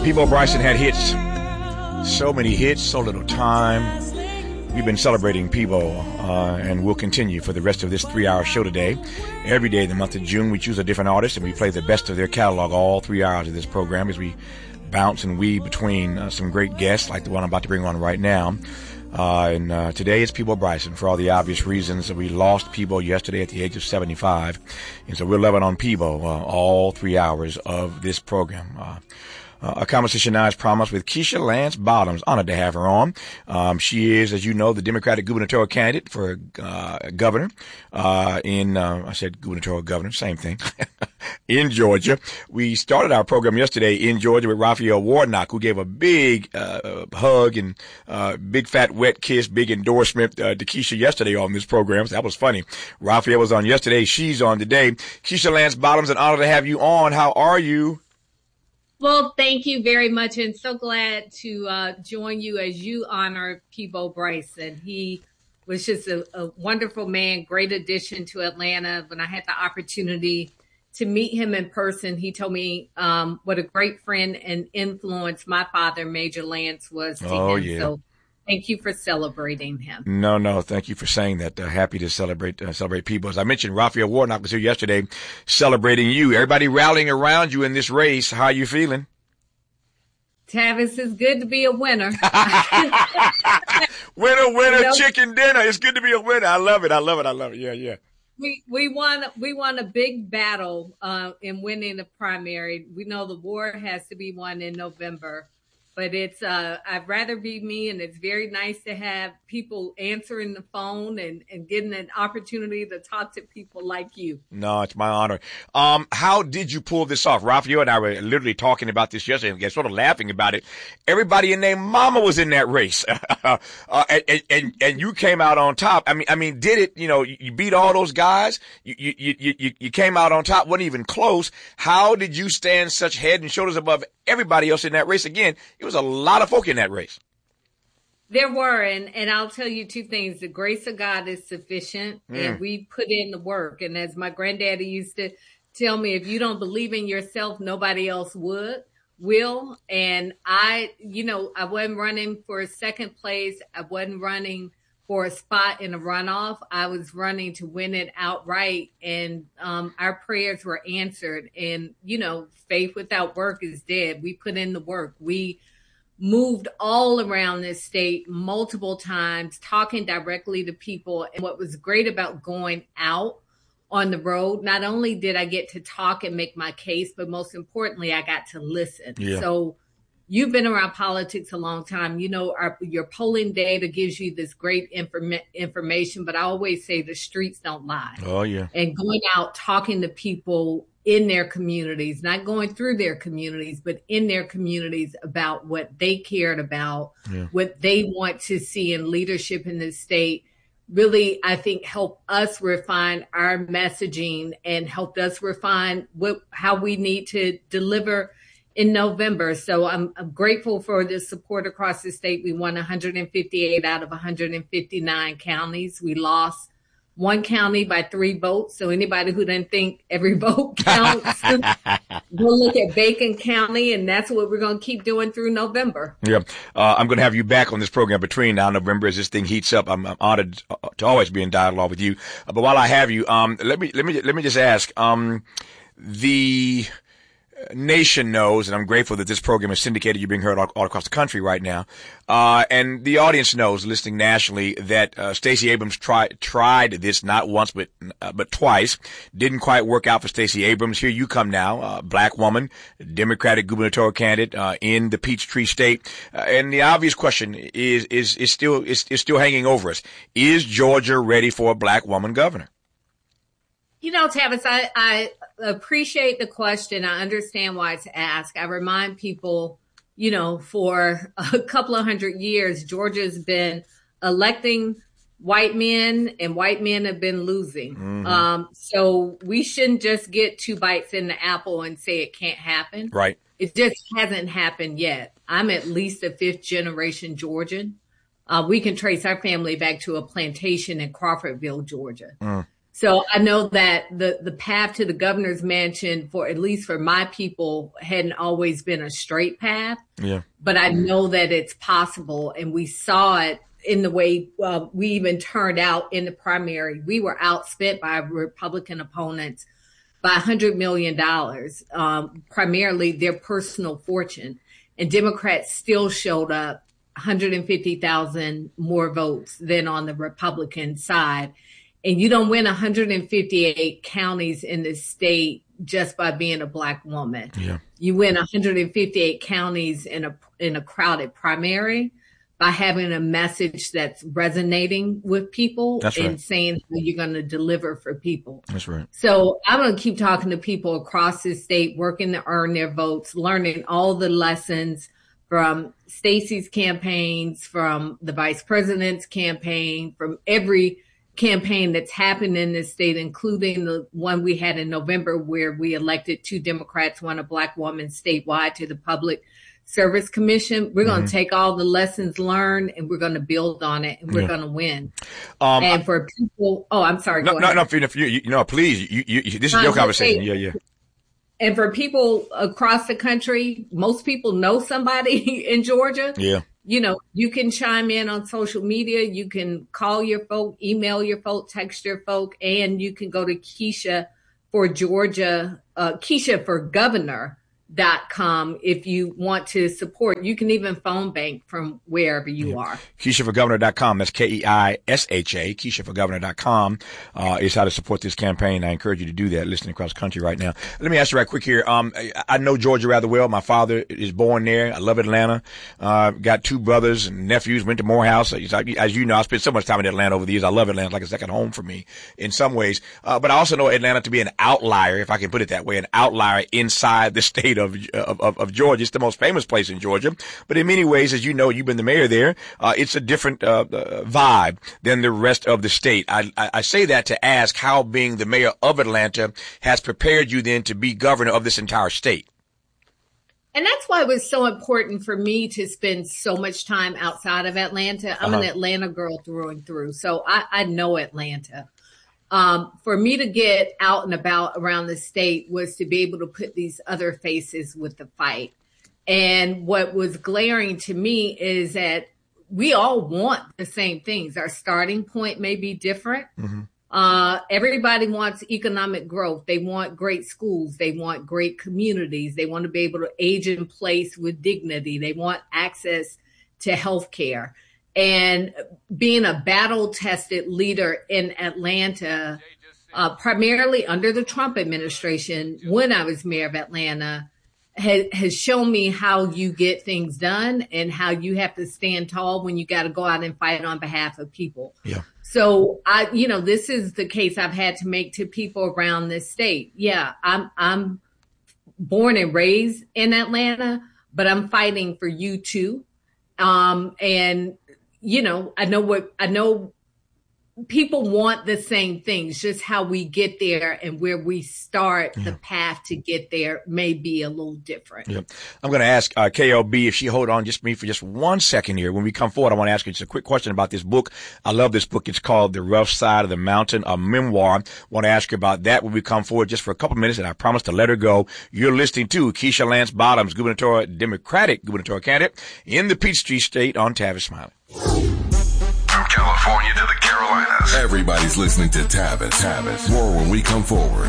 Peabo Bryson had hits. So many hits, so little time. We've been celebrating Peabo, and we'll continue for the rest of this 3-hour show today. Every day in the month of June, we choose a different artist, and we play the best of their catalog all 3 hours of this program as we bounce and weave between some great guests like the one I'm about to bring on right now. And today is Peabo Bryson for all the obvious reasons. We lost Peabo yesterday at the age of 75. And so we're loving on Peabo all 3 hours of this program. A conversation now is promised with Keisha Lance Bottoms. Honored to have her on. She is, as you know, the Democratic gubernatorial candidate for governor I said gubernatorial governor, same thing, in Georgia. We started our program yesterday in Georgia with Raphael Warnock, who gave a big hug and big fat wet kiss, big endorsement to Keisha yesterday on this program. So that was funny. Raphael was on yesterday. She's on today. Keisha Lance Bottoms, an honor to have you on. How are you? Well, thank you very much, and so glad to join you as you honor Peabo Bryson. He was just a wonderful man, great addition to Atlanta. When I had the opportunity to meet him in person, he told me what a great friend and influence my father, Major Lance, was to him. Yeah. So thank you for celebrating him. No. Thank you for saying that. Happy to celebrate Peabo. As I mentioned, Raphael Warnock was here yesterday celebrating you. Everybody rallying around you in this race. How are you feeling? Tavis, it's good to be a winner. Winner, chicken dinner. It's good to be a winner. I love it. Yeah. We won a big battle in winning the primary. We know the war has to be won in November. But it's, I'd rather be me, and it's very nice to have people answering the phone and getting an opportunity to talk to people like you. No, it's my honor. How did you pull this off? Raphael and I were literally talking about this yesterday and sort of laughing about it. Everybody in their mama was in that race. And you came out on top. I mean, did it, you beat all those guys. You came out on top, wasn't even close. How did you stand such head and shoulders above everybody else in that race? Again, it was a lot of folk in that race. There were, and I'll tell you two things. The grace of God is sufficient, and we put in the work. And as my granddaddy used to tell me, if you don't believe in yourself, nobody else will. And I wasn't running for second place. I wasn't running for a spot in a runoff. I was running to win it outright, and our prayers were answered. And, faith without work is dead. We put in the work. We moved all around this state multiple times, talking directly to people. And what was great about going out on the road, not only did I get to talk and make my case, but most importantly, I got to listen. Yeah. So you've been around politics a long time. Your polling data gives you this great information, but I always say the streets don't lie. Oh, yeah. And going out, talking to people in their communities, not going through their communities, but in their communities about what they cared about, what they want to see in leadership in the state, really, I think, helped us refine our messaging and helped us refine how we need to deliver in November. So I'm grateful for the support across the state. We won 158 out of 159 counties. We lost one county by 3 votes. So anybody who didn't think every vote counts, we'll look at Bacon County, and that's what we're going to keep doing through November. Yeah. I'm going to have you back on this program between now and November as this thing heats up. I'm honored to always be in dialogue with you. But while I have you, let me just ask, the nation knows, and I'm grateful that this program is syndicated. You're being heard all across the country right now. And the audience knows, listening nationally, that Stacey Abrams tried this not once, but twice. Didn't quite work out for Stacey Abrams. Here you come now, black woman, Democratic gubernatorial candidate, in the Peachtree State. And the obvious question is still hanging over us. Is Georgia ready for a black woman governor? Tavis, I appreciate the question. I understand why it's asked. I remind people, for a couple of 100 years, Georgia's been electing white men and white men have been losing. Mm-hmm. So we shouldn't just get 2 bites in the apple and say it can't happen. Right. It just hasn't happened yet. I'm at least a 5th generation Georgian. We can trace our family back to a plantation in Crawfordville, Georgia. So I know that the path to the governor's mansion, for at least for my people, hadn't always been a straight path. Yeah. But I know that it's possible, and we saw it in the way we even turned out in the primary. We were outspent by Republican opponents by $100 million, primarily their personal fortune. And Democrats still showed up 150,000 more votes than on the Republican side. And you don't win 158 counties in the state just by being a Black woman. Yeah. You win 158 counties in a crowded primary by having a message that's resonating with people. That's right. And saying how you're going to deliver for people. That's right. So I'm going to keep talking to people across the state, working to earn their votes, learning all the lessons from Stacey's campaigns, from the vice president's campaign, from every campaign that's happened in this state, including the one we had in November where we elected 2 Democrats, 1 a Black woman statewide to the Public Service Commission. We're going to take all the lessons learned and we're going to build on it, and we're going to win. And for people, I'm sorry. No, please, this is your conversation. Yeah. And for people across the country, most people know somebody in Georgia. Yeah. You know, you can chime in on social media. You can call your folk, email your folk, text your folk, and you can go to Keisha for Georgia, Keisha for Governor.com if you want to support. You can even phone bank from wherever you are. KeishaForGovernor.com. That's KEISHA. KeishaForGovernor.com is how to support this campaign. I encourage you to do that, listening across the country right now. Let me ask you right quick here. I know Georgia rather well. My father is born there. I love Atlanta. Got 2 brothers and nephews, went to Morehouse. As you know, I spent so much time in Atlanta over the years. I love Atlanta. It's like a second home for me in some ways. But I also know Atlanta to be an outlier, if I can put it that way, an outlier inside the state of Georgia. It's the most famous place in Georgia, but in many ways, as you know, you've been the mayor there. It's a different vibe than the rest of the state. I say that to ask how being the mayor of Atlanta has prepared you then to be governor of this entire state. And that's why it was so important for me to spend so much time outside of Atlanta. I'm an Atlanta girl through and through, so I know Atlanta. For me to get out and about around the state was to be able to put these other faces with the fight. And what was glaring to me is that we all want the same things. Our starting point may be different. Everybody wants economic growth. They want great schools. They want great communities. They want to be able to age in place with dignity. They want access to health care. And being a battle-tested leader in Atlanta, primarily under the Trump administration, when I was mayor of Atlanta, has shown me how you get things done and how you have to stand tall when you got to go out and fight on behalf of people. Yeah. So this is the case I've had to make to people around this state. Yeah, I'm born and raised in Atlanta, but I'm fighting for you too. And I know people want the same things, just how we get there and where we start, the path to get there may be a little different. Yeah. I'm going to ask KLB if she hold on just me for just 1 second here. When we come forward, I want to ask you just a quick question about this book. I love this book. It's called The Rough Side of the Mountain, a memoir. I want to ask you about that when we come forward just for a couple minutes, and I promise to let her go. You're listening to Keisha Lance Bottoms, Democratic gubernatorial candidate in the Peachtree State on Tavis Smiley. California to the Carolinas. Everybody's listening to Tavis. More when we come forward.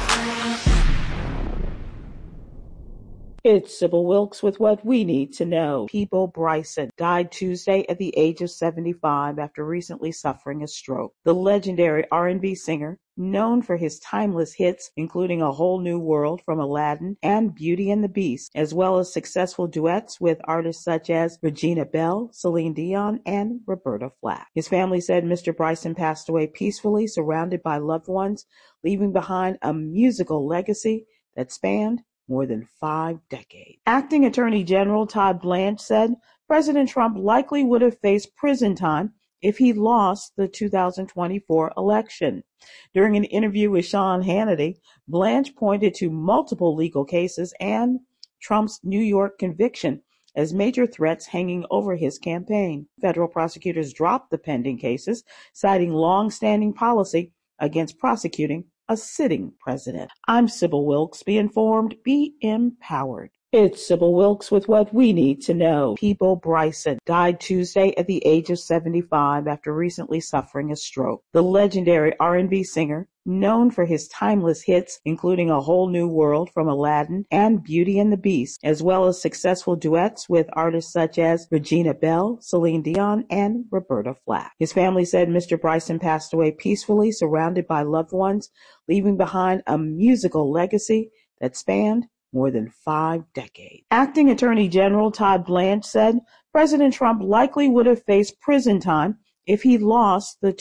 It's Sybil Wilkes with what we need to know. Peabo Bryson died Tuesday at the age of 75 after recently suffering a stroke. The legendary R&B singer, known for his timeless hits, including A Whole New World from Aladdin and Beauty and the Beast, as well as successful duets with artists such as Regina Belle, Celine Dion, and Roberta Flack. His family said Mr. Bryson passed away peacefully, surrounded by loved ones, leaving behind a musical legacy that spanned more than 5 decades. Acting Attorney General Todd Blanche said President Trump likely would have faced prison time if he lost the 2024 election. During an interview with Sean Hannity, Blanche pointed to multiple legal cases and Trump's New York conviction as major threats hanging over his campaign. Federal prosecutors dropped the pending cases, citing long-standing policy against prosecuting a sitting president. I'm Sybil Wilkes. Be informed, be empowered. It's Sybil Wilkes with what we need to know. Peabo Bryson died Tuesday at the age of 75 after recently suffering a stroke. The legendary R&B singer, known for his timeless hits, including A Whole New World from Aladdin and Beauty and the Beast, as well as successful duets with artists such as Regina Belle, Celine Dion, and Roberta Flack. His family said Mr. Bryson passed away peacefully, surrounded by loved ones, leaving behind a musical legacy that spanned more than 5 decades. Acting Attorney General Todd Blanche said President Trump likely would have faced prison time if he lost the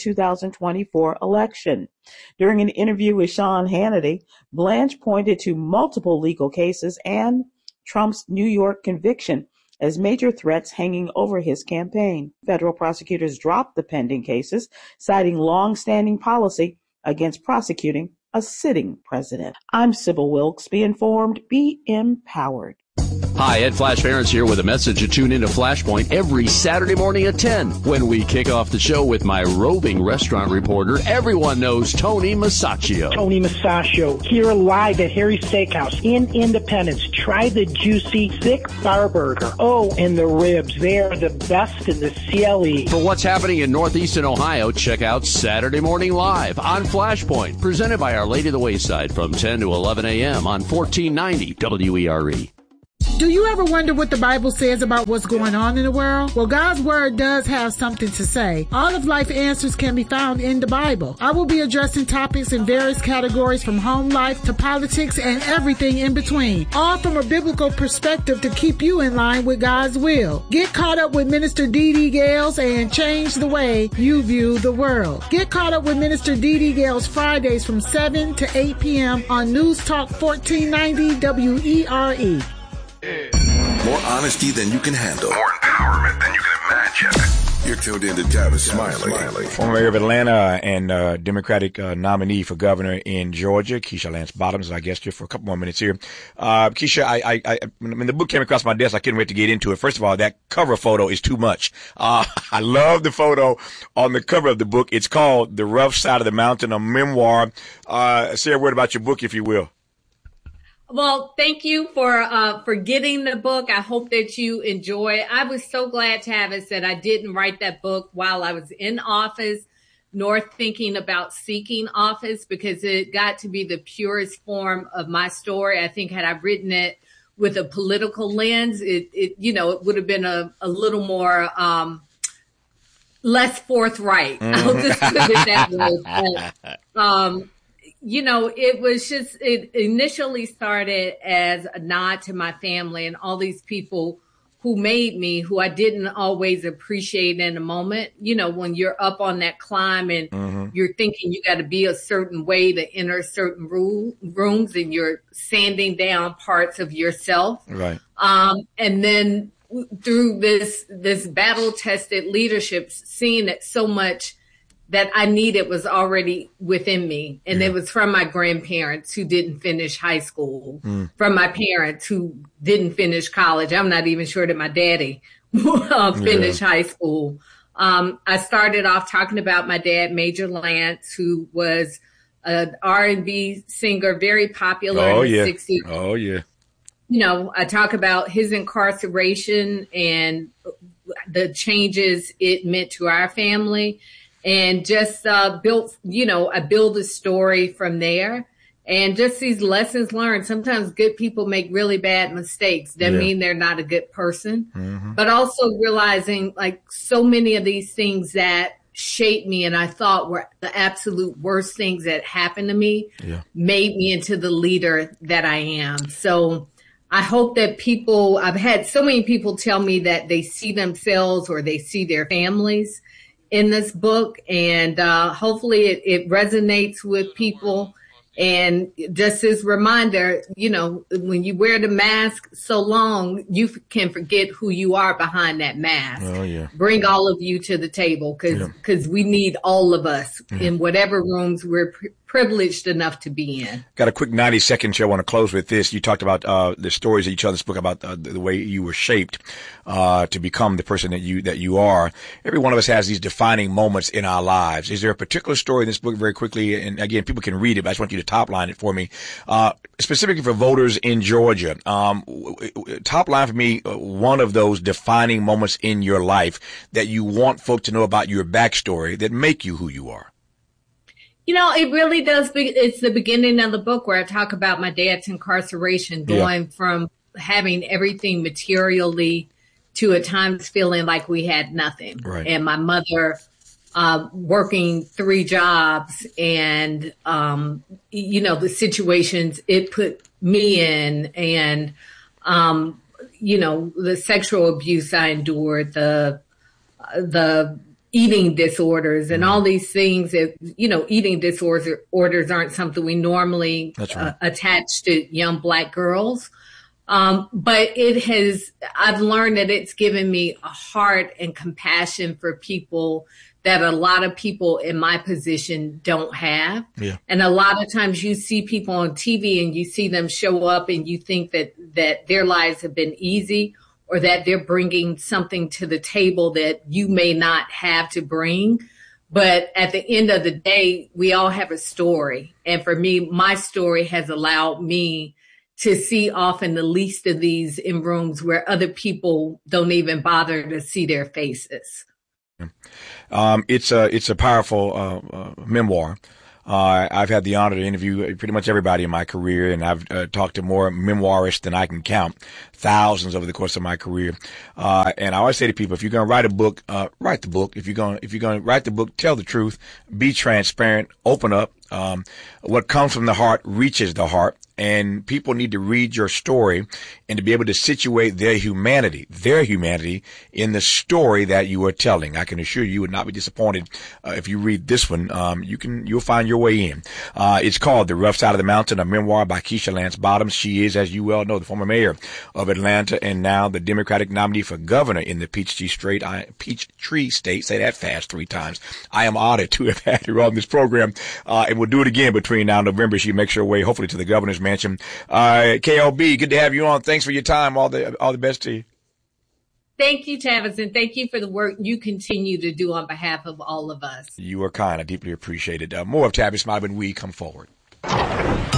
2024 election. During an interview with Sean Hannity, Blanche pointed to multiple legal cases and Trump's New York conviction as major threats hanging over his campaign. Federal prosecutors dropped the pending cases, citing long-standing policy against prosecuting a sitting president. I'm Sybil Wilkes. Be informed, be empowered. Hi, Ed Flash Ferris here with a message to tune into Flashpoint every Saturday morning at 10 when we kick off the show with my roving restaurant reporter. Everyone knows Tony Masaccio. Tony Masaccio here live at Harry's Steakhouse in Independence. Try the juicy, thick bar burger. Oh, and the ribs. They are the best in the CLE. For what's happening in Northeastern Ohio, check out Saturday Morning Live on Flashpoint, presented by Our Lady of the Wayside from 10 to 11 a.m. on 1490 WERE. Do you ever wonder what the Bible says about what's going on in the world? Well, God's Word does have something to say. All of life answers can be found in the Bible. I will be addressing topics in various categories from home life to politics and everything in between, all from a biblical perspective to keep you in line with God's will. Get caught up with Minister D.D. Gales and change the way you view the world. Get caught up with Minister D.D. Gales Fridays from 7 to 8 p.m. on News Talk 1490 WERE. More honesty than you can handle. More empowerment than you can imagine. You're tuned in to Tavis Smiley. Former mayor of Atlanta and Democratic nominee for governor in Georgia, Keisha Lance Bottoms, is our guest here for a couple more minutes here. Keisha, when the book came across my desk, I couldn't wait to get into it. First of all, that cover photo is too much. I love the photo on the cover of the book. It's called The Rough Side of the Mountain, a memoir. Say a word about your book, if you will. Well, thank you for getting the book. I hope that you enjoy it. I was so glad, Tavis, that I didn't write that book while I was in office, nor thinking about seeking office, because it got to be the purest form of my story. I think had I written it with a political lens, it would have been a little more less forthright. I'll just put it that way. It initially started as a nod to my family and all these people who made me, who I didn't always appreciate in a moment. You know, when you're up on that climb and you're thinking you got to be a certain way to enter certain rooms and you're sanding down parts of yourself. Right. And then through this battle-tested leadership, seeing that so much that I needed was already within me. And it was from my grandparents who didn't finish high school, from my parents who didn't finish college. I'm not even sure that my daddy finished high school. I started off talking about my dad, Major Lance, who was an R&B singer, very popular in the 60s. Oh, yeah. You know, I talk about his incarceration and the changes it meant to our family. And just I build a story from there. And just these lessons learned. Sometimes good people make really bad mistakes. That mean they're not a good person. But also realizing, like, so many of these things that shaped me and I thought were the absolute worst things that happened to me made me into the leader that I am. So I hope that I've had so many people tell me that they see themselves or they see their families in this book, and hopefully it resonates with people. And just as a reminder, you know, when you wear the mask so long, you can forget who you are behind that mask. Oh, yeah. Bring all of you to the table because we need all of us in whatever rooms we're privileged enough to be in. Got a quick 90-second show. I want to close with this. You talked about the stories that you tell in this book about the way you were shaped to become the person that you are. Every one of us has these defining moments in our lives. Is there a particular story in this book, very quickly, and again, people can read it, but I just want you to top line it for me, specifically for voters in Georgia. Top line for me, one of those defining moments in your life that you want folk to know about your backstory that make you who you are. It really does. It's the beginning of the book where I talk about my dad's incarceration, going from having everything materially to at times feeling like we had nothing. Right. And my mother working 3 jobs and, the situations it put me in and, the sexual abuse I endured, the eating disorders and all these things that, eating disorders aren't something we normally attach to young Black girls. But I've learned that it's given me a heart and compassion for people that a lot of people in my position don't have. Yeah. And a lot of times you see people on TV and you see them show up and you think that their lives have been easy, or that they're bringing something to the table that you may not have to bring. But at the end of the day, we all have a story. And for me, my story has allowed me to see often the least of these in rooms where other people don't even bother to see their faces. It's a powerful memoir. I've had the honor to interview pretty much everybody in my career, and I've talked to more memoirists than I can count, thousands over the course of my career. And I always say to people, if you're going to write a book, write the book. If you're going to write the book, tell the truth, be transparent, open up. What comes from the heart reaches the heart. And people need to read your story and to be able to situate their humanity in the story that you are telling. I can assure you would not be disappointed if you read this one. You'll find your way in. It's called The Rough Side of the Mountain, a memoir by Keisha Lance Bottoms. She is, as you well know, the former mayor of Atlanta and now the Democratic nominee for governor in the Peachtree State. Say that fast 3 times. I am honored to have had her on this program, and we'll do it again between now and November. She makes her way, hopefully, to the governor's mansion. KLB, good to have you on. Thanks for your time. All the best to you. Thank you, Tavis, and thank you for the work you continue to do on behalf of all of us. You are kind. I deeply appreciate it. More of Tavis Smiley when we come forward.